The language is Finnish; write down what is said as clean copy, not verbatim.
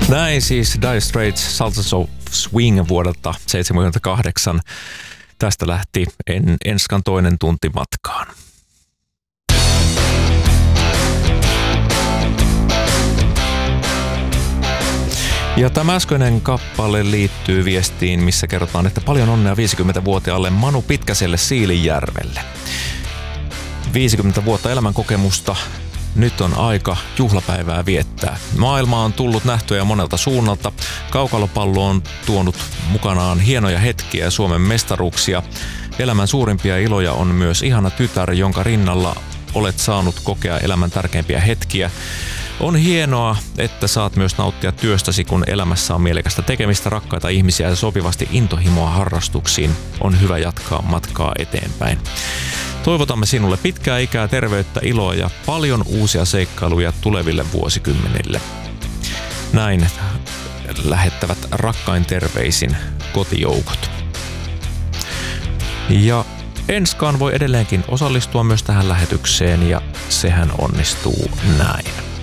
Näin siis Dire Straits Sultans of Swing vuodelta 1978. Tästä lähti Enskan toinen tunti matkaan. Ja tämä äskeinen kappale liittyy viestiin, missä kerrotaan, että paljon onnea 50-vuotiaalle Manu Pitkäselle Siilinjärvelle. 50 vuotta elämänkokemusta. Nyt on aika juhlapäivää viettää. Maailma on tullut nähtyä monelta suunnalta. Kaukalopallo on tuonut mukanaan hienoja hetkiä ja Suomen mestaruuksia. Elämän suurimpia iloja on myös ihana tytär, jonka rinnalla olet saanut kokea elämän tärkeimpiä hetkiä. On hienoa, että saat myös nauttia työstäsi, kun elämässä on mielekästä tekemistä, rakkaita ihmisiä ja sopivasti intohimoa harrastuksiin. On hyvä jatkaa matkaa eteenpäin. Toivotamme sinulle pitkää ikää, terveyttä, iloa ja paljon uusia seikkailuja tuleville vuosikymmenille. Näin lähettävät rakkain terveisin kotijoukot. Ja Enskaan voi edelleenkin osallistua myös tähän lähetykseen ja sehän onnistuu näin.